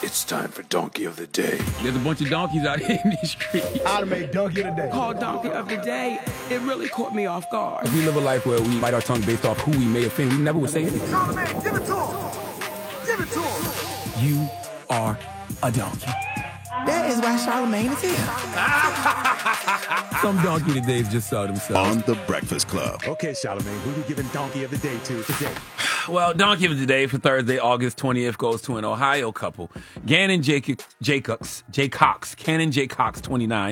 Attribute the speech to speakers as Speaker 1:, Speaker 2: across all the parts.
Speaker 1: It's time for Donkey of the Day.
Speaker 2: There's a bunch of donkeys out here in these streets.
Speaker 3: I'd have made Donkey of the Day.
Speaker 4: Called Donkey of the Day, it really caught me off guard.
Speaker 2: If we live a life where we bite our tongue based off who we may offend, we never would say anything.
Speaker 3: Charlamagne, give it to him. Give it to him.
Speaker 2: You are a donkey.
Speaker 5: That is why Charlamagne is here.
Speaker 2: Some donkey todays just saw themselves.
Speaker 1: On The Breakfast Club.
Speaker 3: Okay, Charlamagne, who we giving Donkey of the Day to today?
Speaker 2: Well, Donkey of the Day for Thursday, August 20th, goes to an Ohio couple. Gannon J. Cox, Cannon J. Cox, 29,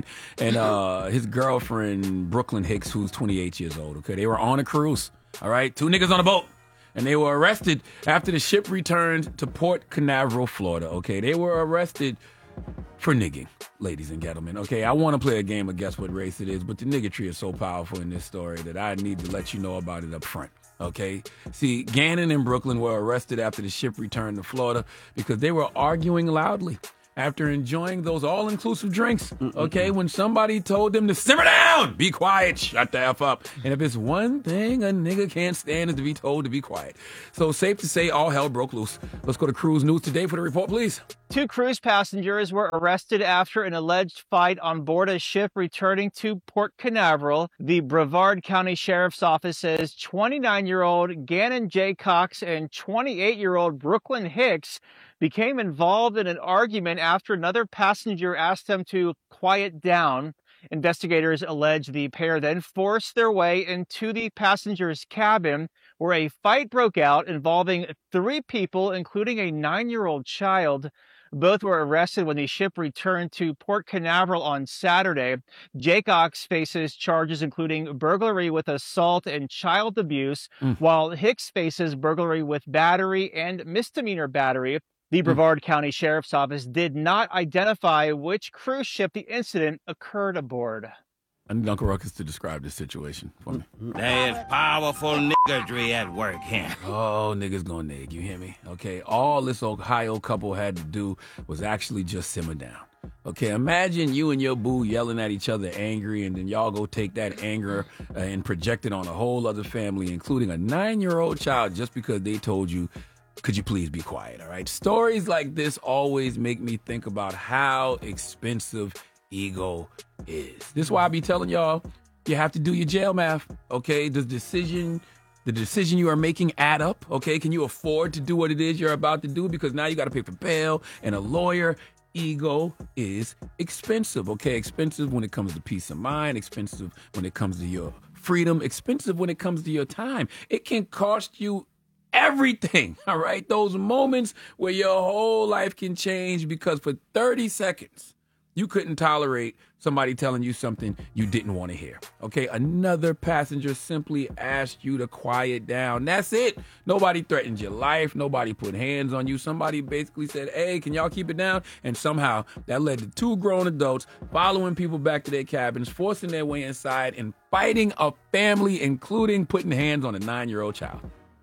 Speaker 2: and his girlfriend, Brooklyn Hicks, who's 28 years old. Okay, they were on a cruise, all right? 2 niggas on a boat. And they were arrested after the ship returned to Port Canaveral, Florida. Okay, they were arrested for nigging, ladies and gentlemen. Okay, I want to play a game of guess what race it is, but the niggatry is so powerful in this story that I need to let you know about it up front. Okay, see, Gannon and Brooklyn were arrested after the ship returned to Florida because they were arguing loudly after enjoying those all-inclusive drinks, okay? When somebody told them to simmer down, be quiet, shut the F up. And if it's one thing a nigga can't stand is to be told to be quiet. So safe to say all hell broke loose. Let's go to Cruise News Today for the report, please.
Speaker 6: 2 cruise passengers were arrested after an alleged fight on board a ship returning to Port Canaveral. The Brevard County Sheriff's Office says 29-year-old Gannon J. Cox and 28-year-old Brooklyn Hicks became involved in an argument after another passenger asked them to quiet down. Investigators allege the pair then forced their way into the passenger's cabin, where a fight broke out involving 3 people, including a 9-year-old child. Both were arrested when the ship returned to Port Canaveral on Saturday. Jaycox faces charges including burglary with assault and child abuse, while Hicks faces burglary with battery and misdemeanor battery. The Brevard County Sheriff's Office did not identify which cruise ship the incident occurred aboard.
Speaker 2: I need Uncle Ruckus to describe this situation for me.
Speaker 7: There's powerful niggatry at work here.
Speaker 2: Oh, niggas gonna nig, you hear me? Okay, all this Ohio couple had to do was actually just simmer down. Okay, imagine you and your boo yelling at each other angry, and then y'all go take that anger and project it on a whole other family, including a 9-year-old child, just because they told you, could you please be quiet, all right? Stories like this always make me think about how expensive ego is. This is why I be telling y'all, you have to do your jail math, okay? The decision you are making add up, okay? Can you afford to do what it is you're about to do? Because now you got to pay for bail and a lawyer. Ego is expensive, okay? Expensive when it comes to peace of mind, expensive when it comes to your freedom, expensive when it comes to your time. It can cost you everything, all right? Those moments where your whole life can change because for 30 seconds, you couldn't tolerate somebody telling you something you didn't want to hear, okay? Another passenger simply asked you to quiet down. That's it. Nobody threatened your life. Nobody put hands on you. Somebody basically said, hey, can y'all keep it down? And somehow that led to 2 grown adults following people back to their cabins, forcing their way inside, and fighting a family, including putting hands on a 9-year-old child.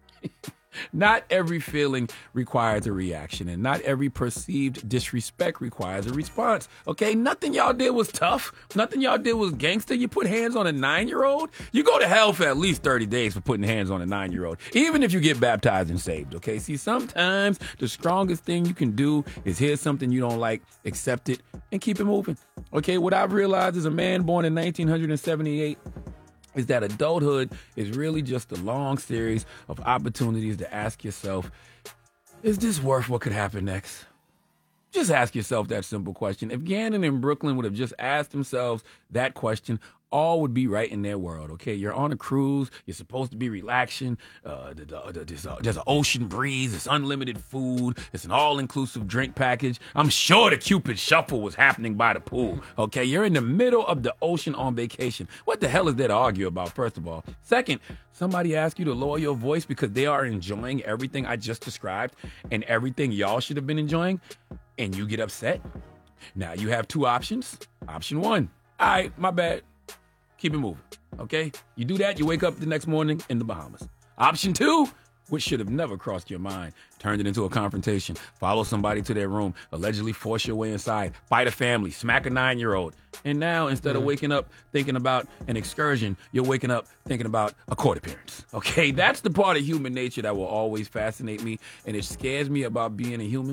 Speaker 2: Not every feeling requires a reaction, and not every perceived disrespect requires a response, okay? Nothing y'all did was tough. Nothing y'all did was gangster. You put hands on a 9-year-old, you go to hell for at least 30 days for putting hands on a 9-year-old, even if you get baptized and saved, okay? See, sometimes the strongest thing you can do is hear something you don't like, accept it, and keep it moving, okay? What I've realized as a man born in 1978 is that adulthood is really just a long series of opportunities to ask yourself, is this worth what could happen next? Just ask yourself that simple question. If Gannon and Brooklyn would have just asked themselves that question, all would be right in their world, okay? You're on a cruise. You're supposed to be relaxing. There's an ocean breeze. It's unlimited food. It's an all-inclusive drink package. I'm sure the Cupid Shuffle was happening by the pool, okay? You're in the middle of the ocean on vacation. What the hell is there to argue about, first of all? Second, somebody asked you to lower your voice because they are enjoying everything I just described and everything y'all should have been enjoying, and you get upset? Now, you have 2 options. Option 1, all right, my bad. Keep it moving, okay? You do that, you wake up the next morning in the Bahamas. Option 2, which should have never crossed your mind, turned it into a confrontation, follow somebody to their room, allegedly force your way inside, fight a family, smack a 9-year-old. And now, instead of waking up thinking about an excursion, you're waking up thinking about a court appearance, okay? That's the part of human nature that will always fascinate me, and it scares me about being a human.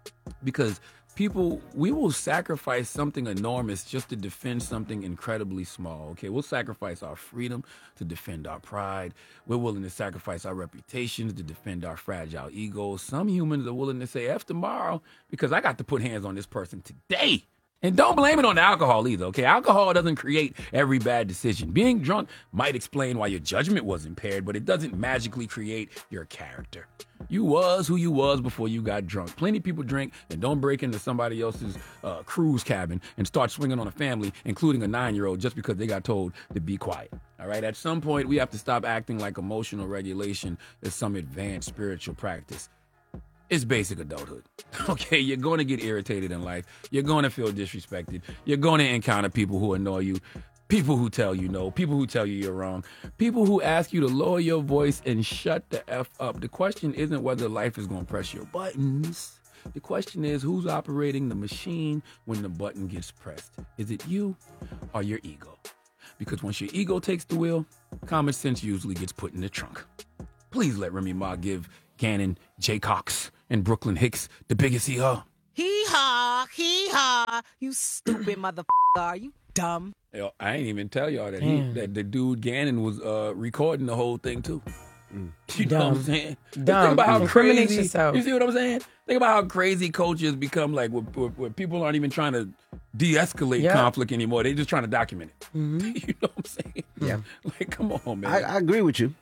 Speaker 2: Because we will sacrifice something enormous just to defend something incredibly small, okay? We'll sacrifice our freedom to defend our pride. We're willing to sacrifice our reputations to defend our fragile egos. Some humans are willing to say F tomorrow because I got to put hands on this person today. And don't blame it on the alcohol either, okay? Alcohol doesn't create every bad decision. Being drunk might explain why your judgment was impaired, but it doesn't magically create your character. You was who you was before you got drunk. Plenty of people drink and don't break into somebody else's cruise cabin and start swinging on a family, including a 9-year-old, just because they got told to be quiet. All right? At some point, we have to stop acting like emotional regulation is some advanced spiritual practice. It's basic adulthood. Okay, you're going to get irritated in life. You're going to feel disrespected. You're going to encounter people who annoy you, people who tell you no, people who tell you you're wrong, people who ask you to lower your voice and shut the F up. The question isn't whether life is going to press your buttons. The question is who's operating the machine when the button gets pressed. Is it you or your ego? Because once your ego takes the wheel, common sense usually gets put in the trunk. Please let Remy Ma give Gannon, Jay Cox, and Brooklyn Hicks the biggest hee-haw.
Speaker 5: Hee-haw, hee-haw. You stupid motherfucker. Are you dumb?
Speaker 2: Yo, I ain't even tell y'all that the dude Gannon was recording the whole thing too. You know what I'm saying?
Speaker 8: Dumb.
Speaker 2: Think about how crazy.
Speaker 8: Yourself.
Speaker 2: You see what I'm saying? Think about how crazy coaches become, like where people aren't even trying to de-escalate conflict anymore. They're just trying to document it. Mm-hmm. You know what I'm saying?
Speaker 9: Yeah.
Speaker 2: Like, come on, man.
Speaker 9: I agree with you.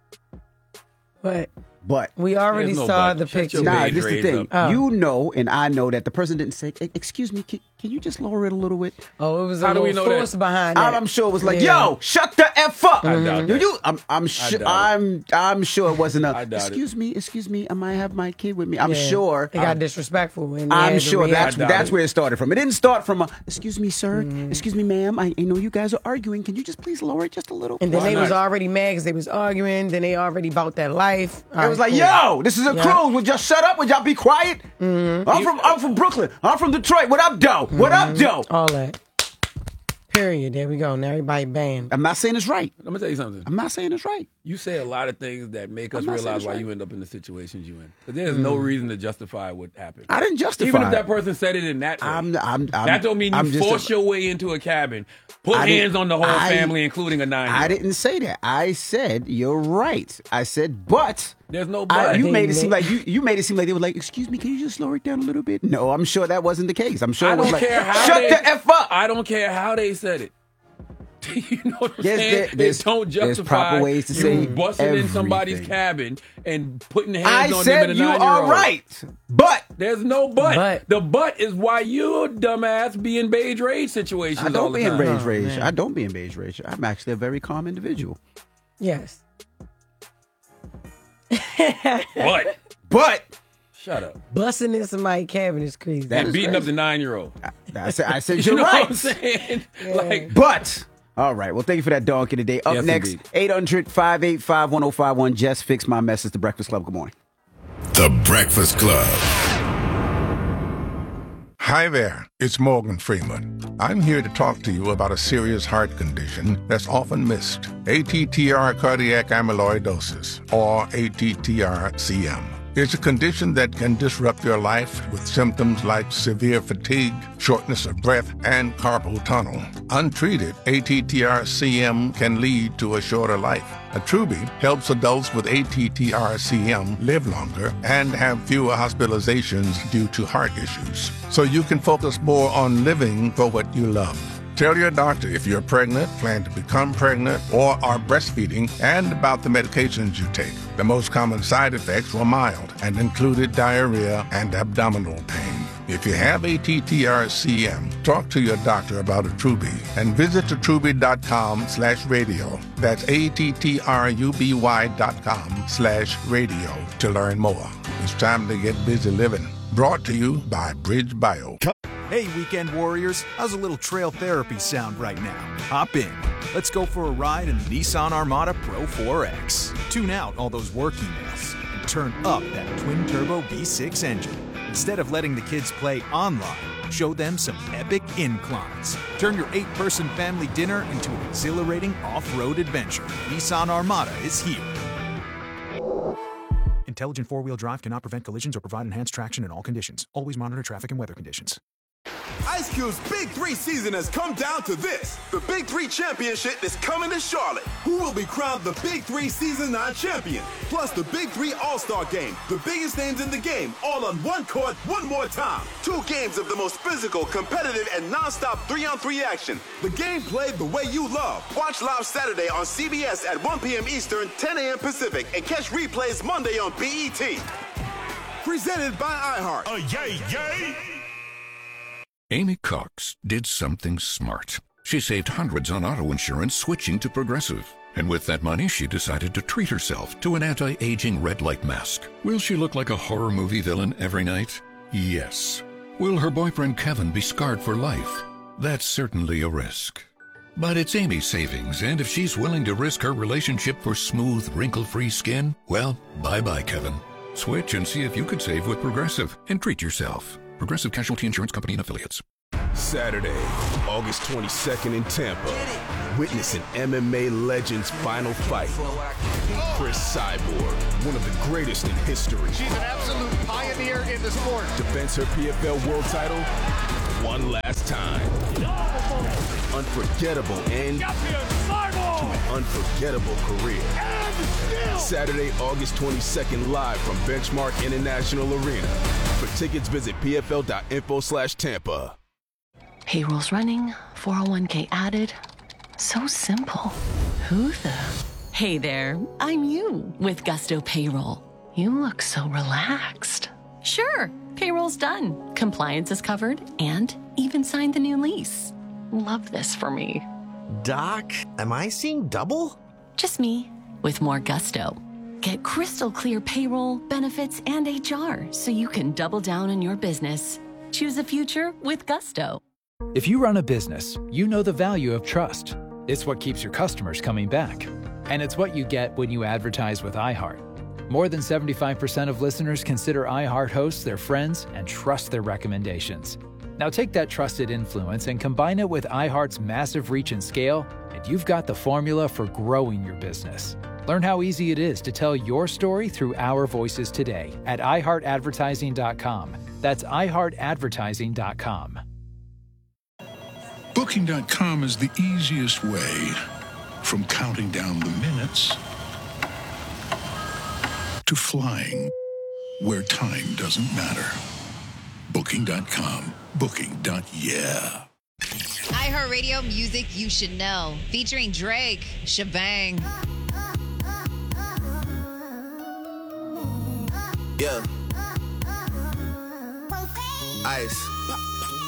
Speaker 8: But
Speaker 9: But
Speaker 8: we already saw the picture.
Speaker 9: Nah, this is the thing. You know, and I know that the person didn't say, "Excuse me, can you just lower it a little bit?"
Speaker 8: Oh, it was a little force behind it.
Speaker 9: I'm sure it was like, "Yo, shut the F up."
Speaker 2: I doubt that.
Speaker 9: I'm sure it wasn't a.
Speaker 2: I doubt
Speaker 9: excuse me, I might have my kid with me. I'm sure
Speaker 8: it got disrespectful. And
Speaker 9: I'm sure that's where it started from. It didn't start from a, "Excuse me, sir. Excuse me, ma'am. I know you guys are arguing. Can you just please lower it just a little?"
Speaker 8: And then they was already mad because they was arguing. Then they already bought that life.
Speaker 9: It was like, "Yo, this is a cruise. Would y'all shut up? Would y'all be quiet?" I'm from Brooklyn. I'm from Detroit. What up, Doe? What up, Doe?
Speaker 8: All that. Period. There we go. Now everybody banned.
Speaker 9: I'm not saying it's right.
Speaker 2: Let me tell you something.
Speaker 9: I'm not saying it's right.
Speaker 2: You say a lot of things that make us realize why you end up in the situations you in. But there's no reason to justify what happened.
Speaker 9: I didn't justify
Speaker 2: Even if that person said it in that way. That don't mean you force your way into a cabin, put hands on the whole family, including a 9-year-old.
Speaker 9: I didn't say that. I said, you're right. I said, but...
Speaker 2: There's no but.
Speaker 9: You made it seem like you made it seem like they were like, "Excuse me, can you just slow it down a little bit?" No, I'm sure that wasn't the case. I'm sure it was like, "Shut the F up."
Speaker 2: I don't care how they said it. You know what I'm saying? Don't justify
Speaker 9: proper ways to say
Speaker 2: busting in somebody's cabin and putting hands on them
Speaker 9: said
Speaker 2: in a 9-year-old.
Speaker 9: you are right, but
Speaker 2: there's no but. The but is why you dumbass be in beige rage situations.
Speaker 9: I don't be in beige rage. I don't be in beige rage. I'm actually a very calm individual.
Speaker 8: Yes.
Speaker 2: But shut up.
Speaker 8: Busting in somebody's cabin is crazy.
Speaker 2: And beating up the 9-year-old.
Speaker 9: I said
Speaker 2: you
Speaker 9: you're
Speaker 2: know
Speaker 9: right.
Speaker 2: What I'm saying? Like,
Speaker 9: but all right. Well, thank you for that donkey today. Up next, 800-585-1051. Just fix my message. The Breakfast Club. Good morning.
Speaker 1: The Breakfast Club.
Speaker 10: Hi there, it's Morgan Freeman. I'm here to talk to you about a serious heart condition that's often missed. ATTR cardiac amyloidosis, or ATTR-CM. It's a condition that can disrupt your life with symptoms like severe fatigue, shortness of breath, and carpal tunnel. Untreated, ATTR-CM can lead to a shorter life. Attruby helps adults with ATTR-CM live longer and have fewer hospitalizations due to heart issues. So you can focus more on living for what you love. Tell your doctor if you're pregnant, plan to become pregnant, or are breastfeeding, and about the medications you take. The most common side effects were mild and included diarrhea and abdominal pain. If you have ATTR-CM, talk to your doctor about Attruby and visit attruby.com/radio. That's ATTRUBY.com/radio to learn more. It's time to get busy living. Brought to you by Bridge Bio.
Speaker 11: Hey, weekend warriors, how's a little trail therapy sound right now? Hop in. Let's go for a ride in the Nissan Armada Pro 4X. Tune out all those work emails and turn up that twin-turbo V6 engine. Instead of letting the kids play online, show them some epic inclines. Turn your 8-person family dinner into an exhilarating off-road adventure. Nissan Armada is here. Intelligent four-wheel drive cannot prevent collisions or provide enhanced traction in all conditions. Always monitor traffic and weather conditions.
Speaker 12: Ice Cube's Big 3 season has come down to this. The Big 3 Championship is coming to Charlotte. Who will be crowned the Big 3 Season 9 champion? Plus the Big 3 All-Star Game. The biggest names in the game, all on one court, one more time. 2 games of the most physical, competitive, and non-stop 3-on-3 action. The game played the way you love. Watch live Saturday on CBS at 1 p.m. Eastern, 10 a.m. Pacific, and catch replays Monday on BET. Presented by iHeart.
Speaker 1: Yay, yay! Amy Cox did something smart. She saved hundreds on auto insurance switching to Progressive. And with that money, she decided to treat herself to an anti-aging red light mask. Will she look like a horror movie villain every night? Yes. Will her boyfriend Kevin be scarred for life? That's certainly a risk. But it's Amy's savings, and if she's willing to risk her relationship for smooth, wrinkle-free skin, well, bye-bye, Kevin. Switch and see if you could save with Progressive and treat yourself. Progressive Casualty Insurance Company and Affiliates.
Speaker 12: Saturday, August 22nd in Tampa. Witness an MMA legend's final fight. Chris Cyborg, one of the greatest in history.
Speaker 3: She's an absolute pioneer in the sport.
Speaker 12: Defends her PFL world title one last time. Unforgettable end to an unforgettable career. Saturday, August 22nd, live from Benchmark International Arena. For tickets, visit pfl.info/Tampa.
Speaker 13: Payroll's running, 401k added. So simple. Who the? Hey there, I'm you with Gusto Payroll. You look so relaxed. Sure, payroll's done. Compliance is covered and even signed the new lease. Love this for me.
Speaker 14: Doc, am I seeing double?
Speaker 13: Just me with more gusto. Get crystal clear payroll, benefits, and HR so you can double down on your business. Choose a future with Gusto.
Speaker 15: If you run a business, you know the value of trust. It's what keeps your customers coming back. And it's what you get when you advertise with iHeart. More than 75% of listeners consider iHeart hosts their friends and trust their recommendations. Now take that trusted influence and combine it with iHeart's massive reach and scale, and you've got the formula for growing your business. Learn how easy it is to tell your story through our voices today at iHeartAdvertising.com. That's iHeartAdvertising.com.
Speaker 10: Booking.com is the easiest way from counting down the minutes to flying where time doesn't matter. Booking.com. Booking.yeah.
Speaker 16: iHeartRadio music you should know. Featuring Drake, Shebang.
Speaker 12: Yeah. Ice.